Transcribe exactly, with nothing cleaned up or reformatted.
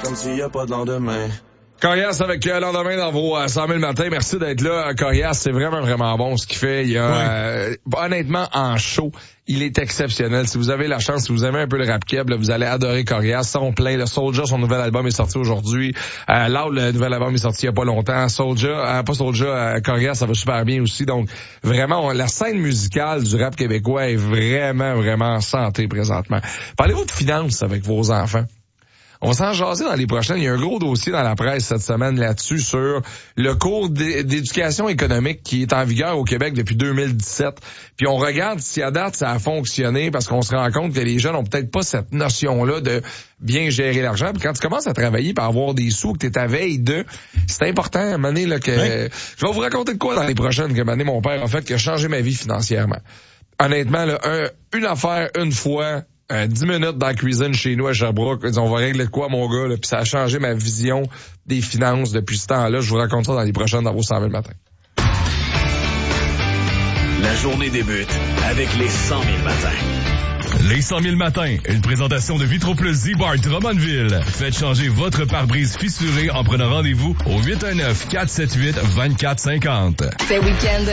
comme s'il y a pas de lendemain. Corias avec euh, lendemain dans vos euh, cent mille matins. Merci d'être là. Corias, c'est vraiment, vraiment bon ce qu'il fait. Il y a, ouais. euh, honnêtement, en show, il est exceptionnel. Si vous avez la chance, si vous aimez un peu le rap keb, là, vous allez adorer Corias. Son plein. Le Soulja, son nouvel album est sorti aujourd'hui. Euh, là, le nouvel album est sorti il y a pas longtemps. Soulja, euh, pas Soulja, euh, Corias, ça va super bien aussi. Donc, vraiment, on, la scène musicale du rap québécois est vraiment, vraiment en santé présentement. Parlez-vous de finances avec vos enfants? On va s'en jaser dans les prochaines. Il y a un gros dossier dans la presse cette semaine là-dessus sur le cours d'éducation économique qui est en vigueur au Québec depuis deux mille dix-sept. Puis on regarde si à date ça a fonctionné parce qu'on se rend compte que les jeunes ont peut-être pas cette notion-là de bien gérer l'argent. Puis quand tu commences à travailler pour avoir des sous, que tu es à veille de, c'est important à un moment donné là, que... Oui. Je vais vous raconter de quoi dans les prochaines que un moment donné, mon père a fait qui a changé ma vie financièrement. Honnêtement, là, un, une affaire, une fois... Euh, dix minutes dans la cuisine chez nous à Sherbrooke, on va régler de quoi mon gars, là, puis ça a changé ma vision des finances depuis ce temps-là. Je vous raconte ça dans les prochaines dans vos cent mille matins. La journée débute avec les cent mille matins. Les cent mille matins, une présentation de Vitro Plus Z-Bar Drummondville. Faites changer votre pare-brise fissuré en prenant rendez-vous au huit un neuf, quatre sept huit, deux quatre cinq zéro. C'est week-end